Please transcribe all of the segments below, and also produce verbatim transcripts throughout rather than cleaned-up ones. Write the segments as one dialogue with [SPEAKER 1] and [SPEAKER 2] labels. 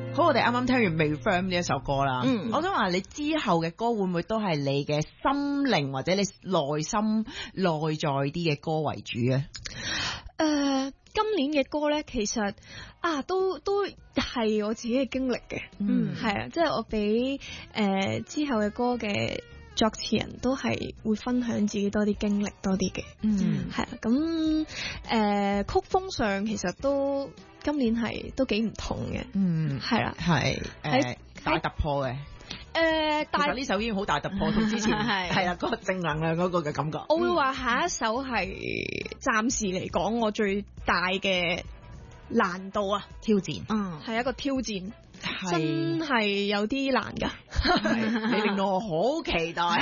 [SPEAKER 1] 好，我哋啱啱聽完未 firm 呢一首歌啦。
[SPEAKER 2] 嗯，
[SPEAKER 1] 我想話你之後嘅歌會唔會都係你嘅心靈或者你內心內在啲嘅歌為主啊？
[SPEAKER 2] 誒、呃，今年嘅歌咧，其實啊，都都係我自己嘅經歷嘅。嗯，係啊，即係我俾誒、呃、之後嘅歌嘅作詞人都係會分享自己多啲經歷多啲嘅。嗯，係啊，咁誒、呃、曲風上其實都今年係都幾唔同嘅。嗯，係啦，
[SPEAKER 1] 係誒大突破嘅。
[SPEAKER 2] 誒、呃，但係
[SPEAKER 1] 呢首已經好大突破，同之前係係啦，嗰個正能量嗰個嘅感覺。
[SPEAKER 2] 我會話下一首係暫時嚟講我最大嘅難度啊，
[SPEAKER 1] 挑戰，
[SPEAKER 2] 嗯，係一個挑戰，真係有啲難噶。
[SPEAKER 1] 你令到我好期待。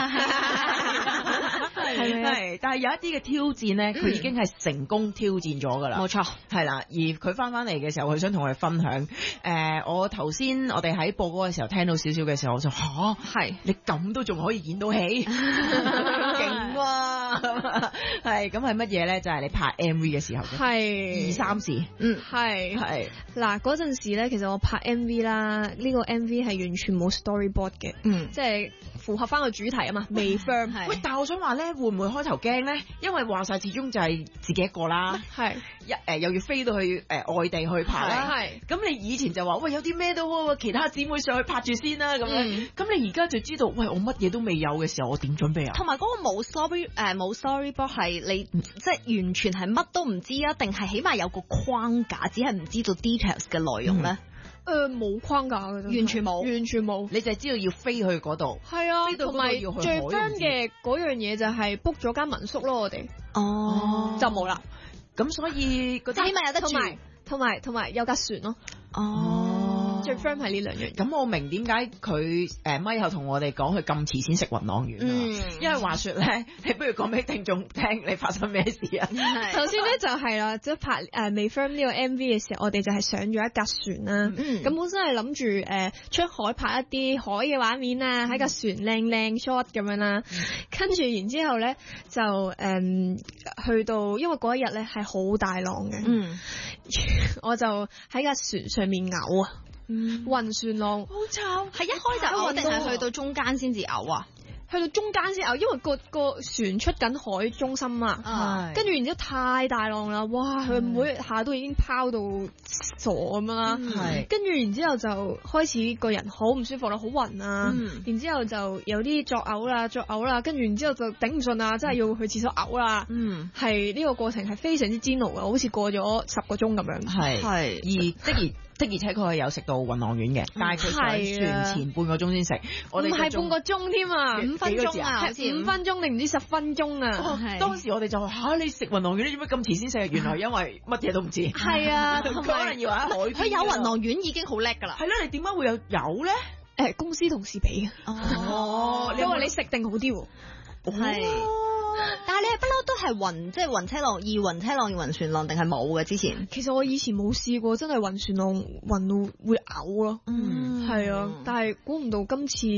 [SPEAKER 1] 係係，但係有一啲嘅挑戰咧，佢已經係成功挑戰咗噶啦。冇錯，係啦。而佢翻翻嚟嘅時候，佢想同我哋分享。誒、呃，我頭先我哋喺播歌嘅時候聽到少少嘅時候，我就吓，係你咁都仲可以演到戲，勁喎、啊！係咁係乜嘢咧？就係、是、你拍 M V 嘅時候，係二三事。嗯，係係。嗱
[SPEAKER 2] 嗰陣時咧，其實我拍 M V 啦，呢、這個 M V 係完全冇 storyboard 嘅，嗯，即係符合翻個主題啊嘛，未 firm。喂，但係我想話咧，會唔會開頭驚咧？因為話晒始終就係自己一個啦，係一誒又要飛到去誒、呃、外地去拍啦，係。咁你以前就話喂有啲咩都其他姊妹上去拍住先啦咁樣，咁、嗯、你而家就知道喂我乜嘢都未有嘅時候，我點準備啊？
[SPEAKER 3] 同埋嗰個冇 story 誒冇 storyboard 係你即係完全係乜都唔知啊？定係起碼有個框架，只係唔知道 details 嘅內容咧？
[SPEAKER 2] 誒、嗯，冇、呃、框架嘅，完全冇，完全冇。
[SPEAKER 1] 你就係知道要飛去嗰度。係啊，
[SPEAKER 2] 同埋最 friend 嘅嗰樣嘢就係 book 咗間民宿咯，我哋。哦，就冇啦。咁所以嗰啲起碼有得住，同埋同埋有架船咯。哦，最 friend 係呢兩樣。咁我明點解佢誒咪後同我哋講佢咁遲先食雲朗丸啊？嗯，因為話說咧，你不如講俾聽眾聽你發生咩事啊？頭先咧就係啦，即係拍誒未 firm 呢個 M V 嘅時候，我哋就係上咗一架船啦。嗯，咁本身係諗住誒出海拍一啲海嘅畫面啊，喺架船靚靚 shot 咁樣啦。跟住然之後咧就誒、嗯、去到，因為嗰一日咧係好大浪嘅。嗯，我就喺架船上面嘔啊！嗯，暈船浪好臭，係一開就嘔定係去到中間先至嘔啊？去到中間先嘔，因為個個船出緊海中心啊，跟住然之後太大浪啦，哇！佢每一下都已經拋到傻咁樣啦，跟住然之後就開始個人好唔舒服啦，好暈啊，嗯、然之後就有啲作嘔啦，作嘔啦，跟住然之後就頂唔順啊，真係要去廁所嘔啦，嗯，係呢個過程係非常之煎熬嘅，好似過咗十個鐘咁樣，係，係而即而。的而且確係有食到雲朗丸嘅，但係佢上船前半個鐘先食，我哋唔係半個鐘添啊，五分鐘啊，好似五分鐘定唔知十分鐘啊。哦、當時我哋就話吓、啊，你食雲朗丸，你做咩咁遲先食？原來因為乜嘢都唔知。係啊，佢可能以為喺海邊。佢有雲朗丸已經好叻噶啦。係啦，你點解會有有咧？誒、欸，公司同事俾嘅。哦，你話你食定好啲喎。係。但係你係不嬲都係暈，即係暈車浪，易暈車浪，易暈船浪，定係冇嘅之前？其實我以前冇試過，真係暈船浪暈到會嘔咯。嗯，係啊，但係估唔到今次。